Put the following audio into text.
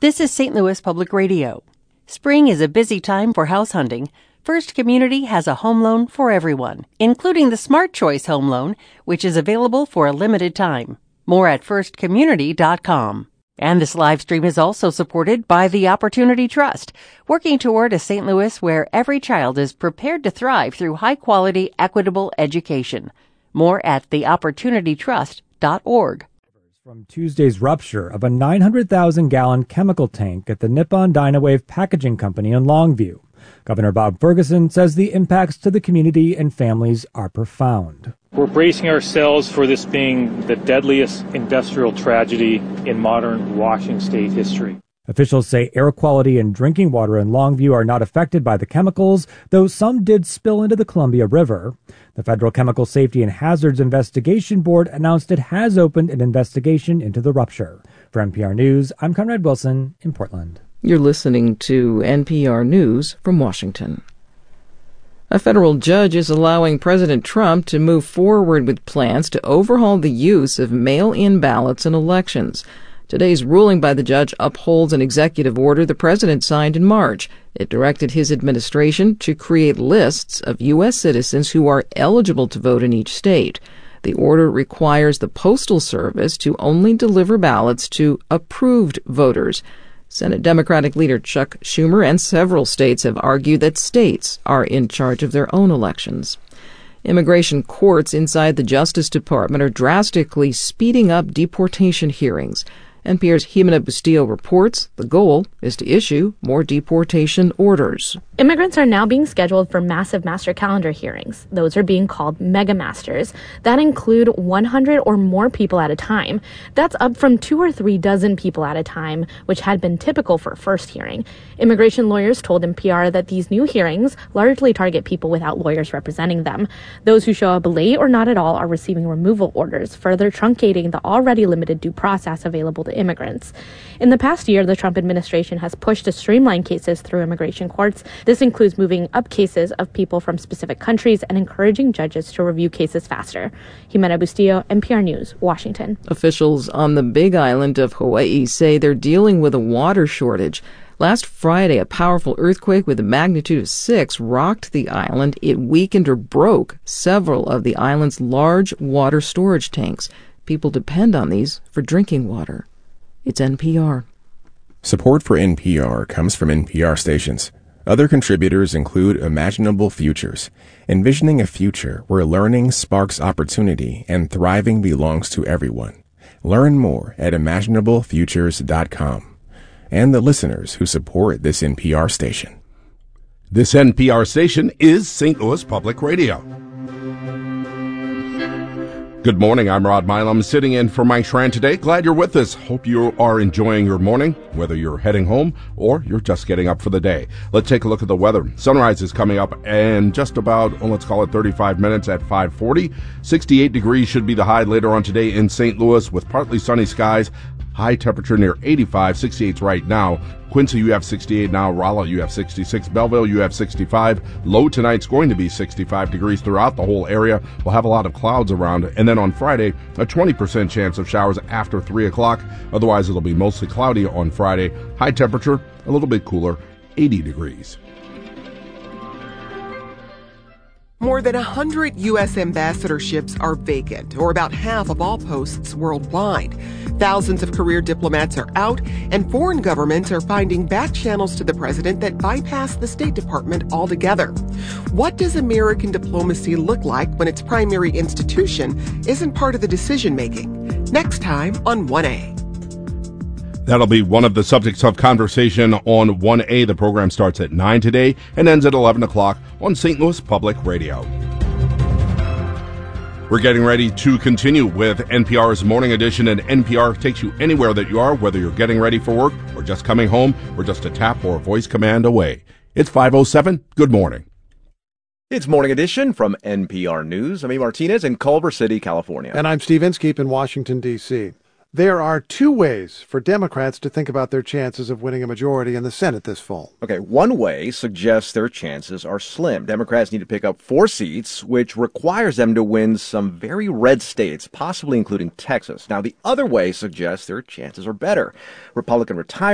This is St. Louis Public Radio. Spring is a busy time for house hunting. First Community has a home loan for everyone, including the Smart Choice Home Loan, which is available for a limited time. More at firstcommunity.com. And this live stream is also supported by the Opportunity Trust, working toward a St. Louis where every child is prepared to thrive through high-quality, equitable education. More at theopportunitytrust.org. From Tuesday's rupture of a 900,000-gallon chemical tank at the Nippon Dynawave Packaging Company in Longview. Governor Bob Ferguson says the impacts to the community and families are profound. We're bracing ourselves for this being the deadliest industrial tragedy in modern Washington state history. Officials say air quality and drinking water in Longview are not affected by the chemicals, though some did spill into the Columbia River. The Federal Chemical Safety and Hazards Investigation Board announced it has opened an investigation into the rupture. For NPR News, I'm Conrad Wilson in Portland. You're listening to NPR News from Washington. A federal judge is allowing President Trump to move forward with plans to overhaul the use of mail-in ballots in elections. Today's ruling by the judge upholds an executive order the president signed in March. It directed his administration to create lists of U.S. citizens who are eligible to vote in each state. The order requires the Postal Service to only deliver ballots to approved voters. Senate Democratic leader Chuck Schumer and several states have argued that states are in charge of their own elections. Immigration courts inside the Justice Department are drastically speeding up deportation hearings. NPR's Jimena Bustillo reports the goal is to issue more deportation orders. Immigrants are now being scheduled for massive master calendar hearings. Those are being called mega masters that include 100 or more people at a time. That's up from 2 or 3 dozen people at a time, which had been typical for a first hearing. Immigration lawyers told NPR that these new hearings largely target people without lawyers representing them. Those who show up late or not at all are receiving removal orders, further truncating the already limited due process available to immigrants. In the past year, the Trump administration has pushed to streamline cases through immigration courts. This includes moving up cases of people from specific countries and encouraging judges to review cases faster. Jimena Bustillo, NPR News, Washington. Officials on the Big Island of Hawaii say they're dealing with a water shortage. Last Friday, a powerful earthquake with a magnitude of 6 rocked the island. It weakened or broke several of the island's large water storage tanks. People depend on these for drinking water. It's NPR. Support for NPR comes from NPR stations. Other contributors include Imaginable Futures, envisioning a future where learning sparks opportunity and thriving belongs to everyone. Learn more at imaginablefutures.com. And the listeners who support this NPR station. This NPR station is St. Louis Public Radio. Good morning, I'm Rod Milam, sitting in for Mike Schran today. Glad you're with us. Hope you are enjoying your morning, whether you're heading home or you're just getting up for the day. Let's take a look at the weather. Sunrise is coming up in just about, let's call it 35 minutes at 5:40. 68 degrees should be the high later on today in St. Louis with partly sunny skies. High temperature near 85, 68 right now. Quincy, you have 68 now. Rolla, you have 66. Belleville, you have 65. Low tonight's going to be 65 degrees throughout the whole area. We'll have a lot of clouds around. And then on Friday, a 20% chance of showers after 3 o'clock. Otherwise, it'll be mostly cloudy on Friday. High temperature, a little bit cooler, 80 degrees. More than 100 U.S. ambassadorships are vacant, or about half of all posts worldwide. Thousands of career diplomats are out, and foreign governments are finding back channels to the president that bypass the State Department altogether. What does American diplomacy look like when its primary institution isn't part of the decision-making? Next time on 1A. That'll be one of the subjects of conversation on 1A. The program starts at 9 today and ends at 11 o'clock on St. Louis Public Radio. We're getting ready to continue with NPR's Morning Edition, and NPR takes you anywhere that you are, whether you're getting ready for work or just coming home or just a tap or a voice command away. It's 5:07. Good morning. It's Morning Edition from NPR News. I'm A. Martinez in Culver City, California. And I'm Steve Inskeep in Washington, D.C. There are 2 ways for Democrats to think about their chances of winning a majority in the Senate this fall. Okay, one way suggests their chances are slim. Democrats need to pick up 4 seats, which requires them to win some very red states, possibly including Texas. Now, the other way suggests their chances are better. Republican retirement